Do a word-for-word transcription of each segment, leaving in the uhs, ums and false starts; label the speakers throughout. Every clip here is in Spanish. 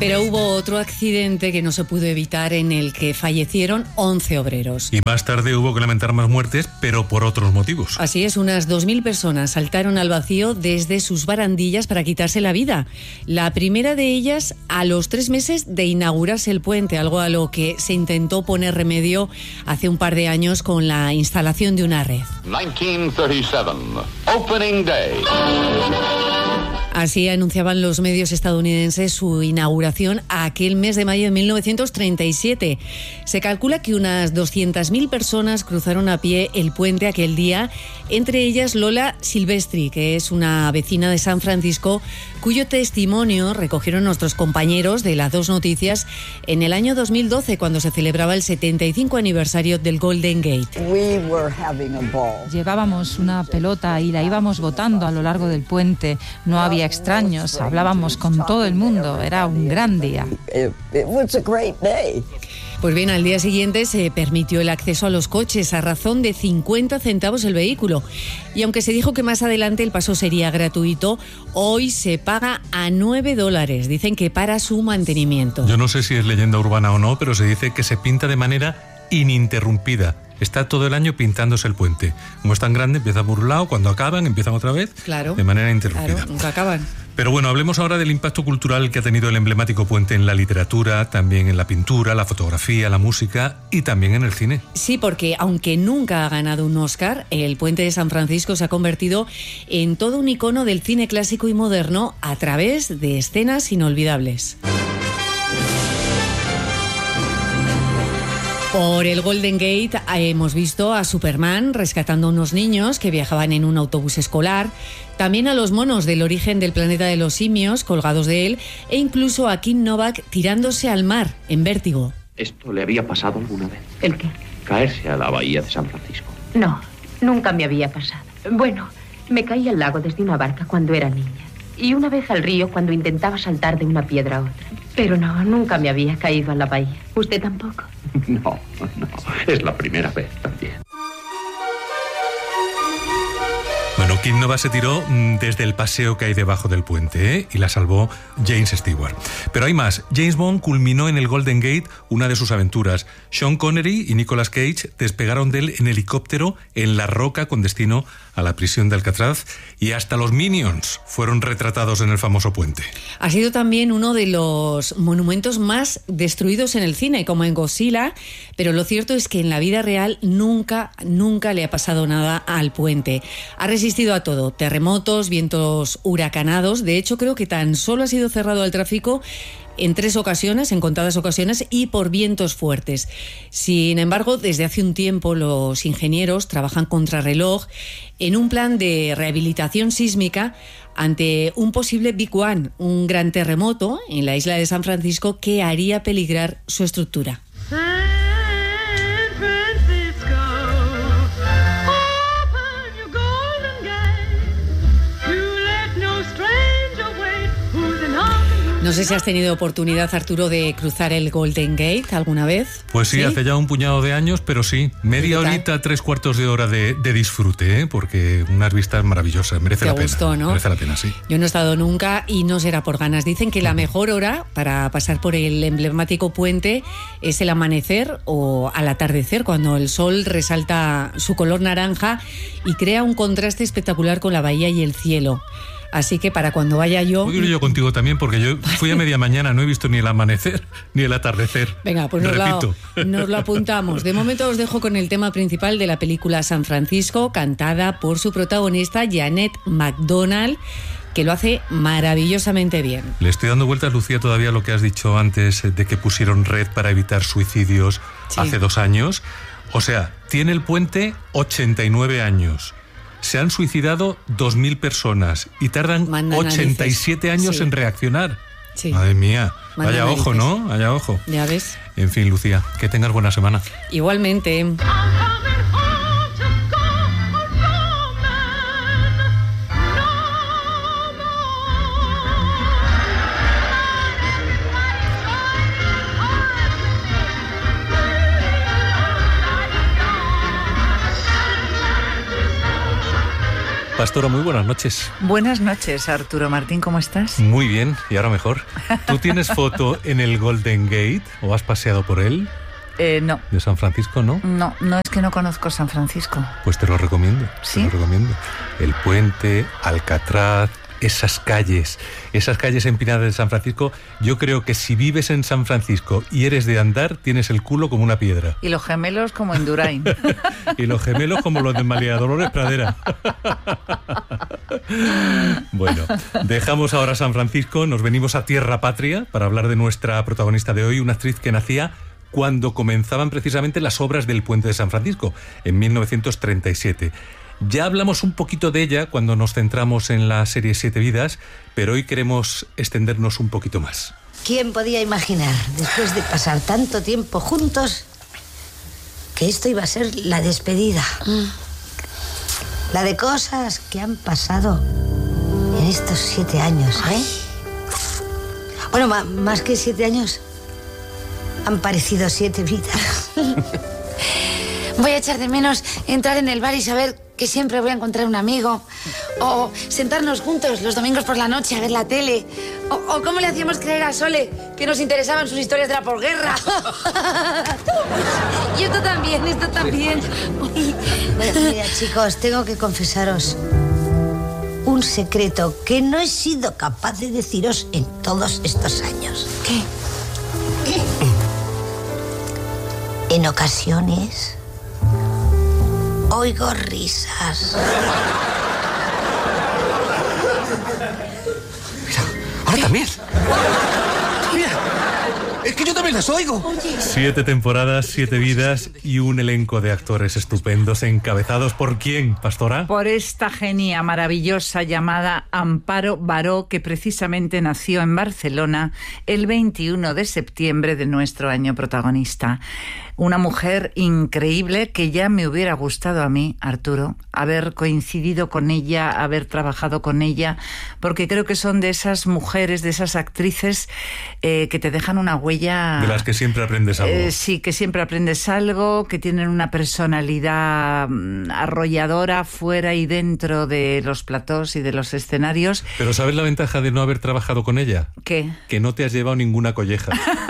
Speaker 1: Pero hubo otro accidente que no se pudo evitar en el que fallecieron once obreros.
Speaker 2: Y más tarde hubo que lamentar más muertes, pero por otros motivos.
Speaker 1: Así es, unas dos mil personas saltaron al vacío desde sus barandillas para quitarse la vida. La primera de ellas a los tres meses de inaugurarse el puente, algo a lo que se intentó poner remedio hace un par de años con la instalación de una red.
Speaker 3: mil novecientos treinta y siete, Opening Day.
Speaker 1: Así anunciaban los medios estadounidenses su inauguración aquel mes de mayo de mil novecientos treinta y siete. Se calcula que unas doscientas mil personas cruzaron a pie el puente aquel día, entre ellas Lola Silvestri, que es una vecina de San Francisco, cuyo testimonio recogieron nuestros compañeros de las dos noticias en el año dos mil doce, cuando se celebraba el setenta y cinco aniversario del Golden Gate.
Speaker 4: We were having a ball.
Speaker 5: Llevábamos una pelota y la íbamos botando a lo largo del puente. No había extraños, hablábamos con todo el mundo, era un gran día.
Speaker 1: Pues bien, al día siguiente se permitió el acceso a los coches a razón de cincuenta centavos el vehículo. Y aunque se dijo que más adelante el paso sería gratuito, hoy se paga a nueve dólares. Dicen que para su mantenimiento.
Speaker 2: Yo no sé si es leyenda urbana o no, pero se dice que se pinta de manera ininterrumpida. Está todo el año pintándose el puente. Como es tan grande, empieza por un lado, cuando acaban, empiezan otra vez,
Speaker 1: claro,
Speaker 2: de manera interrumpida.
Speaker 1: Claro, nunca acaban.
Speaker 2: Pero bueno, hablemos ahora del impacto cultural que ha tenido el emblemático puente en la literatura, también en la pintura, la fotografía, la música y también en el cine.
Speaker 1: Sí, porque aunque nunca ha ganado un Oscar, el puente de San Francisco se ha convertido en todo un icono del cine clásico y moderno a través de escenas inolvidables. Por el Golden Gate hemos visto a Superman rescatando a unos niños que viajaban en un autobús escolar, también a los monos del origen del planeta de los simios colgados de él e incluso a Kim Novak tirándose al mar en Vértigo.
Speaker 6: ¿Esto le había pasado alguna vez?
Speaker 7: ¿El qué?
Speaker 6: Caerse a la bahía de San Francisco.
Speaker 7: No, nunca me había pasado. Bueno, me caí al lago desde una barca cuando era niña y una vez al río cuando intentaba saltar de una piedra a otra. Pero no, nunca me había caído a la bahía. ¿Usted tampoco?
Speaker 6: No, no, es la primera vez también.
Speaker 2: Bueno, Kim Novak se tiró desde el paseo que hay debajo del puente, ¿eh? Y la salvó James Stewart. Pero hay más. James Bond culminó en el Golden Gate una de sus aventuras. Sean Connery y Nicolas Cage despegaron de él en helicóptero en La Roca con destino a la prisión de Alcatraz y hasta los Minions fueron retratados en el famoso puente.
Speaker 1: Ha sido también uno de los monumentos más destruidos en el cine, como en Godzilla, pero lo cierto es que en la vida real nunca, nunca le ha pasado nada al puente. Ha resistido a todo, terremotos, vientos huracanados. De hecho, creo que tan solo ha sido cerrado al tráfico en tres ocasiones, en contadas ocasiones, y por vientos fuertes. Sin embargo, desde hace un tiempo los ingenieros trabajan contrarreloj en un plan de rehabilitación sísmica ante un posible Big One, un gran terremoto en la isla de San Francisco que haría peligrar su estructura. No sé si has tenido oportunidad, Arturo, de cruzar el Golden Gate alguna vez.
Speaker 2: Pues sí, ¿sí? Hace ya un puñado de años, pero sí, media horita, tres cuartos de hora de, de disfrute, ¿eh? Porque unas vistas maravillosas, merece la pena. Te gustó, ¿no? Merece la pena, sí.
Speaker 1: Yo no he estado nunca y no será por ganas. Dicen que la mejor hora para pasar por el emblemático puente es el amanecer o al atardecer, cuando el sol resalta su color naranja y crea un contraste espectacular con la bahía y el cielo. Así que para cuando vaya yo...
Speaker 2: Voy a ir yo contigo también, porque yo fui a media mañana, no he visto ni el amanecer ni el atardecer.
Speaker 1: Venga, pues nos lo, nos lo apuntamos. De momento os dejo con el tema principal de la película San Francisco, cantada por su protagonista Janet McDonald, que lo hace maravillosamente bien.
Speaker 2: Le estoy dando vueltas, Lucía, todavía a lo que has dicho antes de que pusieron red para evitar suicidios sí. hace dos años. O sea, tiene el puente ochenta y nueve años. Se han suicidado dos mil personas y tardan Mandan ochenta y siete narices. años sí. en reaccionar. Sí. Madre mía, Mandan vaya narices. ojo, ¿no? Vaya ojo.
Speaker 1: Ya ves.
Speaker 2: En fin, Lucía, que tengas buena semana.
Speaker 1: Igualmente.
Speaker 2: Pastora, muy buenas noches.
Speaker 8: Buenas noches, Arturo Martín, ¿cómo estás?
Speaker 2: Muy bien, y ahora mejor. ¿Tú tienes foto en el Golden Gate o has paseado por él?
Speaker 8: Eh, no.
Speaker 2: ¿De San Francisco, no?
Speaker 8: No, no es que no conozco San Francisco.
Speaker 2: Pues te lo recomiendo.
Speaker 8: ¿Sí?
Speaker 2: Te lo recomiendo. El puente, Alcatraz, esas calles, esas calles empinadas de San Francisco. Yo creo que si vives en San Francisco y eres de andar, tienes el culo como una piedra.
Speaker 8: Y los gemelos como en Durain.
Speaker 2: Y los gemelos como los de María Dolores Pradera. Bueno, dejamos ahora San Francisco, nos venimos a tierra patria para hablar de nuestra protagonista de hoy, una actriz que nacía cuando comenzaban precisamente las obras del Puente de San Francisco, en mil novecientos treinta y siete. Ya hablamos un poquito de ella cuando nos centramos en la serie Siete Vidas, pero hoy queremos extendernos un poquito más.
Speaker 9: ¿Quién podía imaginar, después de pasar tanto tiempo juntos, que esto iba a ser la despedida? Mm. La de cosas que han pasado en estos siete años, ¿eh? Bueno, ma- más que siete años, han parecido siete vidas.
Speaker 10: Voy a echar de menos entrar en el bar y saber que siempre voy a encontrar un amigo. O sentarnos juntos los domingos por la noche a ver la tele. O, o cómo le hacíamos creer a Sole que nos interesaban sus historias de la posguerra. Y esto también, esto también.
Speaker 9: Bueno, mira, chicos, tengo que confesaros un secreto que no he sido capaz de deciros en todos estos años.
Speaker 10: ¿Qué?
Speaker 9: En ocasiones oigo risas.
Speaker 11: Mira, ahora también. Mira, es que yo también las oigo.
Speaker 2: Siete temporadas, siete vidas y un elenco de actores estupendos, encabezados por ¿quién, Pastora?
Speaker 8: Por esta genia maravillosa llamada Amparo Baró, que precisamente nació en Barcelona el veintiuno de septiembre de nuestro año protagonista. Una mujer increíble que ya me hubiera gustado a mí, Arturo, haber coincidido con ella, haber trabajado con ella, porque creo que son de esas mujeres, de esas actrices eh, que te dejan una huella...
Speaker 2: De las que siempre aprendes algo.
Speaker 8: Eh, sí, que siempre aprendes algo, que tienen una personalidad mm, arrolladora fuera y dentro de los platós y de los escenarios.
Speaker 2: Pero ¿sabes la ventaja de no haber trabajado con ella?
Speaker 8: ¿Qué?
Speaker 2: Que no te has llevado ninguna colleja.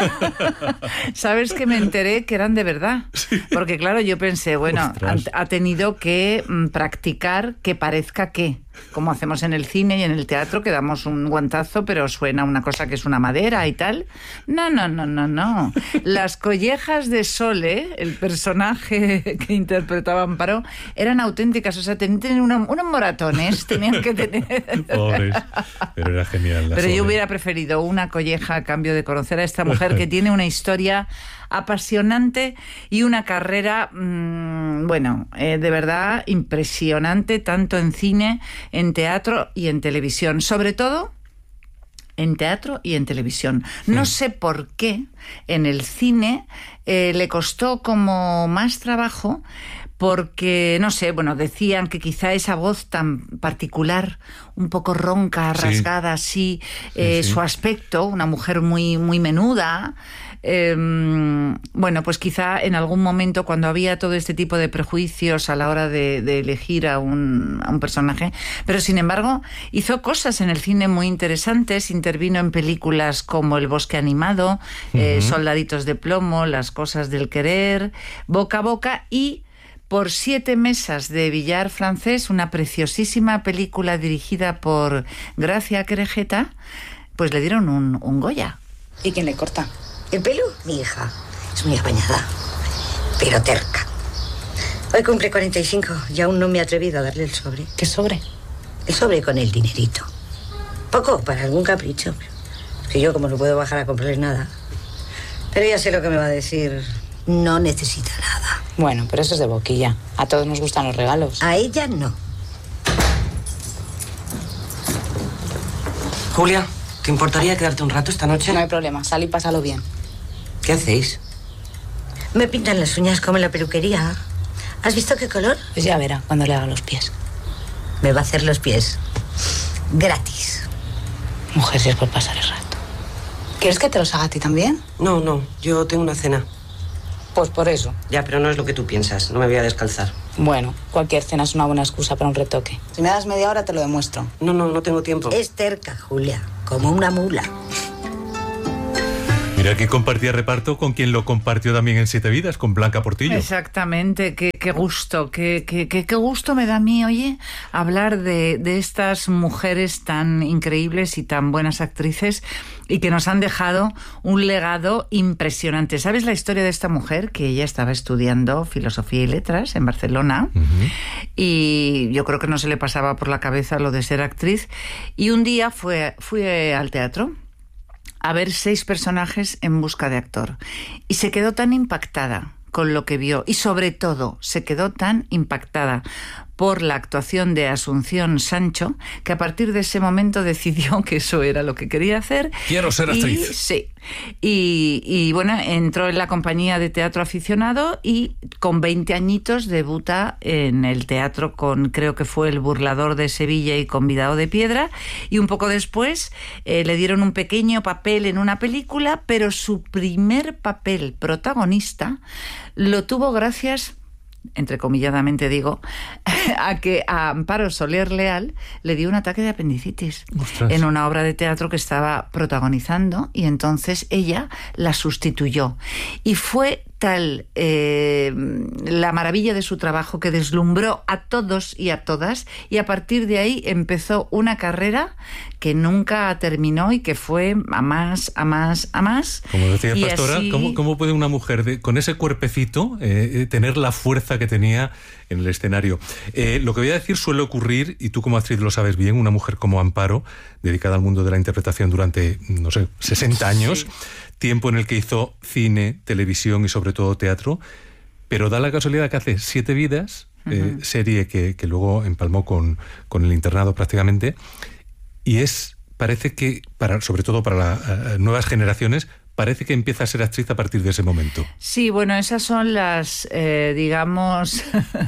Speaker 8: ¿Sabes que me enteré que eran de verdad? Sí. Porque claro, yo pensé, bueno, ha, ha tenido que mm, practicar que parezca que, como hacemos en el cine y en el teatro, que damos un guantazo, pero suena una cosa que es una madera y tal. No, no, no, no, no. Las collejas de Sole, el personaje que interpretaba Amparo, eran auténticas, o sea, tenían tener unos, unos moratones, tenían que tener...
Speaker 2: Pobres, pero era genial.
Speaker 8: Pero
Speaker 2: Sole.
Speaker 8: yo hubiera preferido una colleja a cambio de conocer a esta mujer que tiene una historia apasionante y una carrera, mmm, bueno, eh, de verdad impresionante, tanto en cine, en teatro y en televisión. Sobre todo en teatro y en televisión. No sé por qué en el cine eh, le costó como más trabajo, porque, no sé, bueno, decían que quizá esa voz tan particular, un poco ronca, rasgada, así, eh, sí, sí. Su aspecto, una mujer muy, muy menuda... Eh, bueno, pues quizá en algún momento, cuando había todo este tipo de prejuicios a la hora de, de elegir a un, a un personaje, pero sin embargo hizo cosas en el cine muy interesantes, intervino en películas como El bosque animado, uh-huh. eh, Soldaditos de plomo, Las cosas del querer, Boca a boca y Por siete mesas de billar francés, una preciosísima película dirigida por Gracia Querejeta, pues le dieron un, un Goya.
Speaker 10: ¿Y quién le corta?
Speaker 9: ¿El pelo? Mi hija. Es muy apañada, pero terca. Hoy cumple cuarenta y cinco y aún no me he atrevido a darle el sobre.
Speaker 10: ¿Qué sobre?
Speaker 9: El sobre con el dinerito. Poco, para algún capricho. Es que yo, como no puedo bajar a comprarle nada. Pero ya sé lo que me va a decir. No necesita nada.
Speaker 10: Bueno, pero eso es de boquilla. A todos nos gustan los regalos.
Speaker 9: A ella no.
Speaker 11: Julia, ¿te importaría quedarte un rato esta noche?
Speaker 10: No hay problema, sal y pásalo bien.
Speaker 11: ¿Qué hacéis?
Speaker 9: Me pintan las uñas como en la peluquería. ¿Has visto qué color?
Speaker 10: Pues ya verá cuando le haga los pies.
Speaker 9: Me va a hacer los pies. Gratis.
Speaker 10: Mujer, si es por pasar el rato. ¿Quieres que te los haga a ti también?
Speaker 11: No, no, yo tengo una cena.
Speaker 10: Pues por eso.
Speaker 11: Ya, pero no es lo que tú piensas, no me voy a descalzar.
Speaker 12: Bueno, cualquier cena es una buena excusa para un retoque.
Speaker 13: Si me das media hora te lo demuestro.
Speaker 11: No, no, no tengo tiempo.
Speaker 9: Es terca, Julia, como una mula.
Speaker 2: Mira que compartía reparto con quien lo compartió también en Siete Vidas, con Blanca Portillo.
Speaker 8: Exactamente, qué, qué gusto, qué, qué, qué, qué gusto me da a mí, oye, hablar de, de estas mujeres tan increíbles y tan buenas actrices y que nos han dejado un legado impresionante. ¿Sabes la historia de esta mujer? Que ella estaba estudiando Filosofía y Letras en Barcelona, uh-huh. y yo creo que no se le pasaba por la cabeza lo de ser actriz, y un día fue, fue al teatro a ver seis personajes en busca de actor. Y se quedó tan impactada con lo que vio y sobre todo se quedó tan impactada por la actuación de Asunción Sancho, que a partir de ese momento decidió que eso era lo que quería hacer.
Speaker 2: Quiero ser actriz.
Speaker 8: Y, sí. Y, y bueno, entró en la compañía de teatro aficionado y con veinte añitos debuta en el teatro con, creo que fue El Burlador de Sevilla y Convidado de Piedra, y un poco después eh, le dieron un pequeño papel en una película, pero su primer papel protagonista lo tuvo gracias, entrecomilladamente digo, a que a Amparo Soler Leal le dio un ataque de apendicitis. ¡Ostras! En una obra de teatro que estaba protagonizando, y entonces ella la sustituyó. Y fue tal eh, la maravilla de su trabajo que deslumbró a todos y a todas, y a partir de ahí empezó una carrera que nunca terminó y que fue a más, a más, a más.
Speaker 2: Como decía Pastora,
Speaker 8: así...
Speaker 2: ¿cómo, ¿cómo puede una mujer de, con ese cuerpecito eh, tener la fuerza que tenía en el escenario? Eh, lo que voy a decir suele ocurrir, y tú como actriz lo sabes bien, una mujer como Amparo, dedicada al mundo de la interpretación durante, no sé, sesenta años, sí. Tiempo en el que hizo cine, televisión y sobre todo teatro, pero da la casualidad que hace Siete Vidas, uh-huh. eh, serie que, que luego empalmó con, con El Internado prácticamente, y es, parece que, para, sobre todo para las uh, nuevas generaciones, parece que empieza a ser actriz a partir de ese momento.
Speaker 8: Sí, bueno, esas son las, eh, digamos,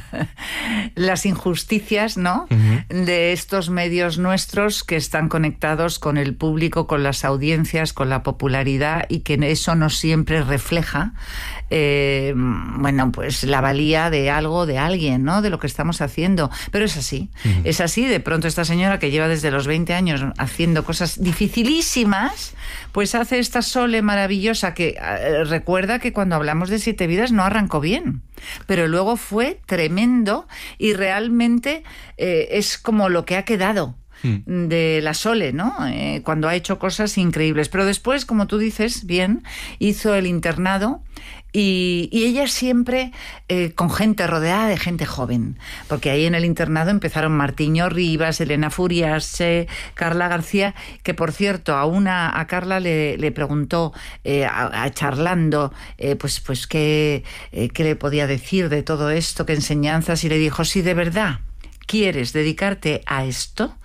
Speaker 8: las injusticias, ¿no? Uh-huh. De estos medios nuestros que están conectados con el público, con las audiencias, con la popularidad, y que eso no siempre refleja, eh, bueno, pues la valía de algo, de alguien, ¿no? De lo que estamos haciendo. Pero es así, uh-huh. es así. De pronto esta señora que lleva desde los veinte años haciendo cosas dificilísimas, pues hace esta Sole maravillosa que eh, recuerda que cuando hablamos de Siete Vidas no arrancó bien, pero luego fue tremendo, y realmente eh, es como lo que ha quedado de la Sole, ¿no? Eh, cuando ha hecho cosas increíbles. Pero después, como tú dices bien, hizo El Internado, y, y ella siempre eh, con gente, rodeada de gente joven, porque ahí en El Internado empezaron Martiño Rivas, Elena Furiase, Carla García, que por cierto a una a Carla le, le preguntó eh, a, a charlando eh, pues pues qué, eh, qué le podía decir de todo esto, qué enseñanzas, y le dijo: si de verdad quieres dedicarte a esto,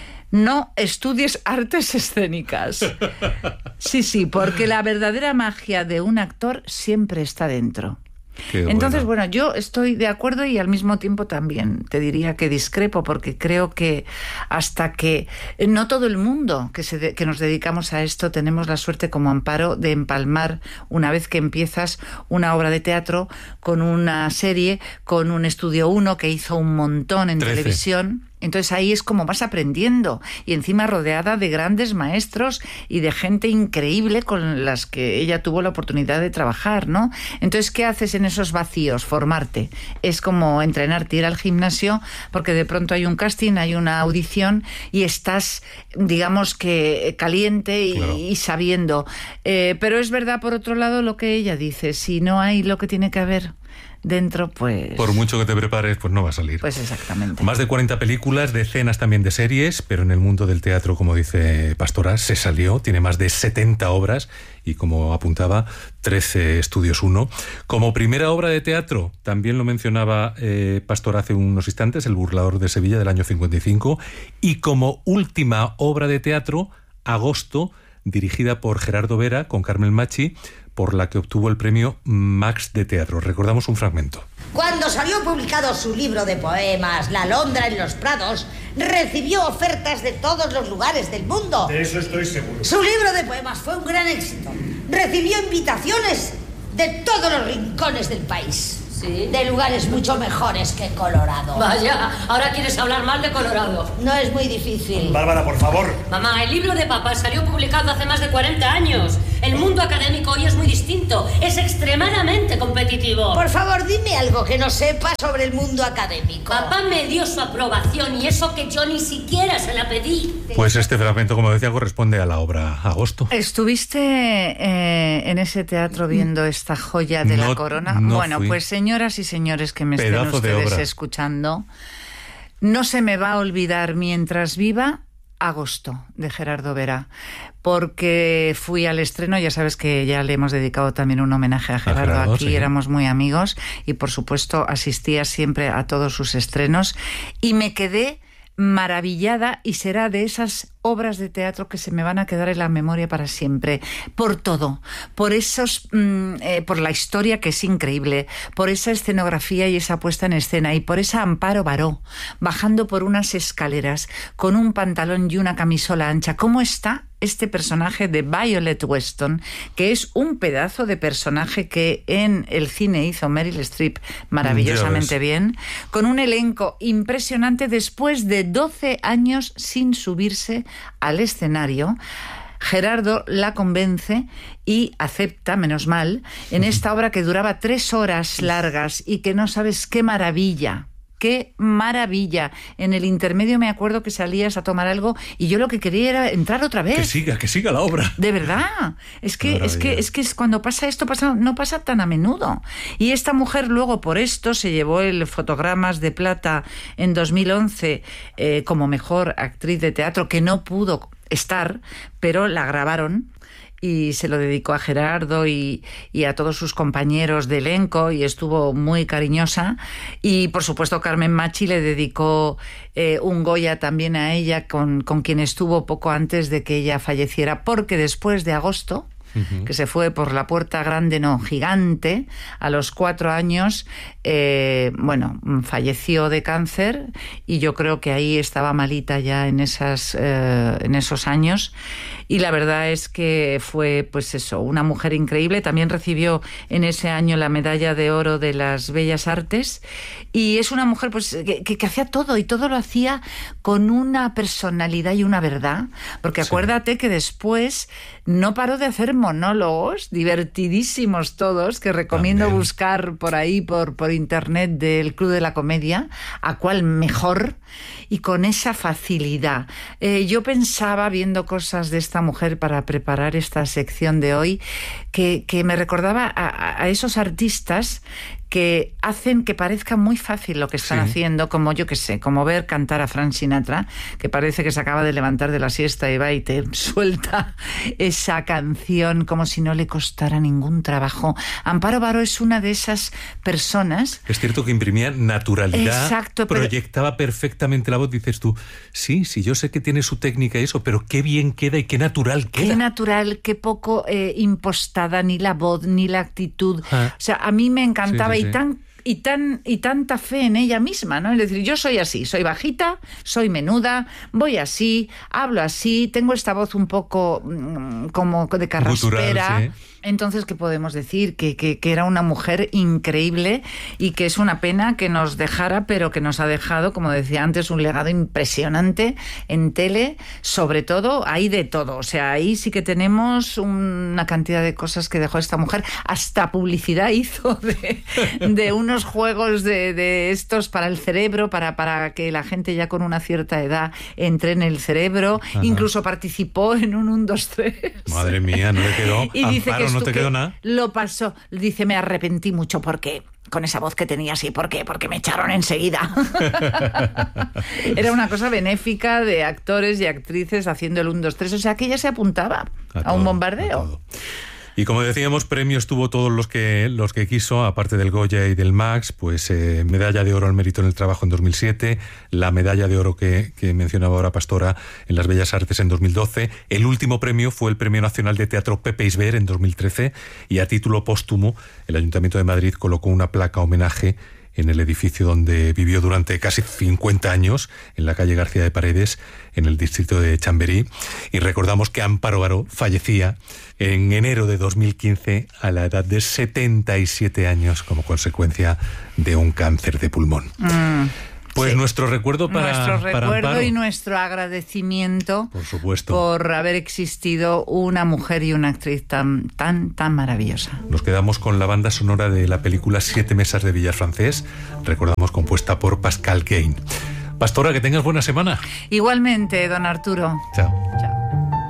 Speaker 8: no estudies artes escénicas. Sí, sí, porque la verdadera magia de un actor siempre está dentro. Qué Entonces, bueno. bueno, yo estoy de acuerdo, y al mismo tiempo también te diría que discrepo, porque creo que hasta que no todo el mundo que, se de, que nos dedicamos a esto tenemos la suerte como Amparo de empalmar, una vez que empiezas una obra de teatro, con una serie, con un Estudio uno que hizo un montón en trece televisión. Entonces ahí es como vas aprendiendo, y encima rodeada de grandes maestros y de gente increíble con las que ella tuvo la oportunidad de trabajar, ¿no? Entonces, ¿qué haces en esos vacíos? Formarte. Es como entrenarte, ir al gimnasio, porque de pronto hay un casting, hay una audición, y estás, digamos que caliente y, claro. y sabiendo. Eh, pero es verdad, por otro lado, lo que ella dice: si no hay lo que tiene que haber dentro, pues...
Speaker 2: por mucho que te prepares, pues no va a salir.
Speaker 8: Pues exactamente.
Speaker 2: Más de cuarenta películas, decenas también de series, pero en el mundo del teatro, como dice Pastora, se salió. Tiene más de setenta obras y, como apuntaba, trece Estudios uno. Como primera obra de teatro, también lo mencionaba eh, Pastora hace unos instantes, El Burlador de Sevilla, del año cincuenta y cinco. Y como última obra de teatro, Agosto, dirigida por Gerardo Vera, con Carmen Machi, por la que obtuvo el premio Max de Teatro. Recordamos un fragmento.
Speaker 9: Cuando salió publicado su libro de poemas, La Alondra en los Prados, recibió ofertas de todos los lugares del mundo.
Speaker 11: De eso estoy seguro.
Speaker 9: Su libro de poemas fue un gran éxito. Recibió invitaciones de todos los rincones del país. ¿Sí? De lugares mucho mejores que Colorado.
Speaker 14: Vaya, ahora quieres hablar mal de Colorado.
Speaker 9: No es muy difícil.
Speaker 11: Bárbara, por favor.
Speaker 14: Mamá, el libro de papá salió publicado hace más de cuarenta años. El mundo académico hoy es muy distinto. Es extremadamente competitivo.
Speaker 9: Por favor, dime algo que no sepa sobre el mundo académico.
Speaker 14: Papá me dio su aprobación y eso que yo ni siquiera se la pedí.
Speaker 2: Pues este fragmento, como decía, corresponde a la obra Agosto.
Speaker 8: ¿Estuviste eh, en ese teatro viendo esta joya de
Speaker 2: no,
Speaker 8: la corona?
Speaker 2: No
Speaker 8: bueno,
Speaker 2: fui.
Speaker 8: pues señoras y señores que me
Speaker 2: Pedazo
Speaker 8: estén ustedes escuchando, no se me va a olvidar mientras viva Agosto, de Gerardo Vera, porque fui al estreno. Ya sabes que ya le hemos dedicado también un homenaje a Gerardo, a Gerardo aquí, sí. Éramos muy amigos y por supuesto asistía siempre a todos sus estrenos y me quedé maravillada, y será de esas obras de teatro que se me van a quedar en la memoria para siempre, por todo, por esos, mmm, eh, por la historia, que es increíble, por esa escenografía y esa puesta en escena, y por esa Amparo Baró bajando por unas escaleras con un pantalón y una camisola ancha. ¿Cómo está este personaje de Violet Weston, que es un pedazo de personaje que en el cine hizo Meryl Streep maravillosamente bien, con un elenco impresionante después de doce años sin subirse al escenario? Gerardo la convence y acepta, menos mal, en esta obra que duraba tres horas largas y que no sabes qué maravilla. ¡Qué maravilla! En el intermedio me acuerdo que salías a tomar algo y yo lo que quería era entrar otra vez.
Speaker 2: Que siga, que siga la obra.
Speaker 8: De verdad. Es que, es que, es que cuando pasa esto, pasa, no pasa tan a menudo. Y esta mujer luego por esto se llevó el Fotogramas de Plata en dos mil once eh, como mejor actriz de teatro, que no pudo estar, pero la grabaron. Y se lo dedicó a Gerardo y, y a todos sus compañeros de elenco, y estuvo muy cariñosa. Y por supuesto Carmen Machi le dedicó eh, un Goya también a ella, con, con quien estuvo poco antes de que ella falleciera, porque después de Agosto, uh-huh. que se fue por la puerta grande, no, gigante, a los cuatro años, eh, bueno, falleció de cáncer, y yo creo que ahí estaba malita ya en, esas, eh, en esos años. Y la verdad es que fue, pues eso, una mujer increíble. También recibió en ese año la medalla de oro de las Bellas Artes. Y es una mujer, pues, que, que, que hacía todo, y todo lo hacía con una personalidad y una verdad. Porque sí. Acuérdate que después no paró de hacer monólogos divertidísimos todos, que recomiendo también buscar por ahí, por, por internet, del Club de la Comedia, a cuál mejor, y con esa facilidad. Eh, yo pensaba, viendo cosas de esta mujer para preparar esta sección de hoy, que, que me recordaba a, a esos artistas que hacen que parezca muy fácil lo que están sí. haciendo, como yo que sé, como ver cantar a Frank Sinatra, que parece que se acaba de levantar de la siesta y va y te suelta esa canción como si no le costara ningún trabajo. Amparo Baró es una de esas personas.
Speaker 2: Es cierto que imprimía naturalidad,
Speaker 8: exacto,
Speaker 2: proyectaba
Speaker 8: pero...
Speaker 2: perfectamente la voz. Dices tú, sí, sí, yo sé que tiene su técnica y eso, pero qué bien queda y qué natural queda.
Speaker 8: Qué natural, qué poco eh, impostada, ni la voz, ni la actitud. Ah. O sea, a mí me encantaba. Sí, sí. Y tan y tan y tanta fe en ella misma, ¿no? Es decir, yo soy así, soy bajita, soy menuda, voy así, hablo así, tengo esta voz un poco mmm, como de carraspera. Gutural, sí. Entonces, ¿qué podemos decir? Que, que, que era una mujer increíble, y que es una pena que nos dejara, pero que nos ha dejado, como decía antes, un legado impresionante en tele. Sobre todo, hay de todo. O sea, ahí sí que tenemos una cantidad de cosas que dejó esta mujer. Hasta publicidad hizo de, de unos juegos de, de estos para el cerebro, para, para que la gente ya con una cierta edad entre en el cerebro. Ajá. Incluso participó en un uno, dos, tres.
Speaker 2: Madre mía, no le quedó.
Speaker 8: Y dice
Speaker 2: Amparo,
Speaker 8: que
Speaker 2: no te quedó nada.
Speaker 8: Lo pasó. Dice, me arrepentí mucho porque con esa voz que tenía así, ¿por qué? Porque me echaron enseguida. Era una cosa benéfica de actores y actrices haciendo el uno, dos, tres. O sea, que ella se apuntaba a, a todo, un bombardeo. A todo.
Speaker 2: Y como decíamos, premios tuvo todos los que los que quiso, aparte del Goya y del Max, pues eh, medalla de oro al mérito en el trabajo en dos mil siete, la medalla de oro que, que mencionaba ahora Pastora en las Bellas Artes en dos mil doce, el último premio fue el Premio Nacional de Teatro Pepe Isber en dos mil trece, y a título póstumo el Ayuntamiento de Madrid colocó una placa homenaje en el edificio donde vivió durante casi cincuenta años, en la calle García de Paredes, en el distrito de Chamberí. Y recordamos que Amparo Baró fallecía en enero de dos mil quince a la edad de setenta y siete años como consecuencia de un cáncer de pulmón.
Speaker 8: Mm.
Speaker 2: Pues sí. nuestro recuerdo para
Speaker 8: Nuestro
Speaker 2: para
Speaker 8: recuerdo
Speaker 2: Amparo.
Speaker 8: Y nuestro agradecimiento,
Speaker 2: por supuesto,
Speaker 8: por haber existido una mujer y una actriz tan, tan, tan maravillosa.
Speaker 2: Nos quedamos con la banda sonora de la película Siete mesas de billar francés, recordamos compuesta por Pascal Caine. Pastora, que tengas buena semana.
Speaker 8: Igualmente, don Arturo.
Speaker 2: Chao.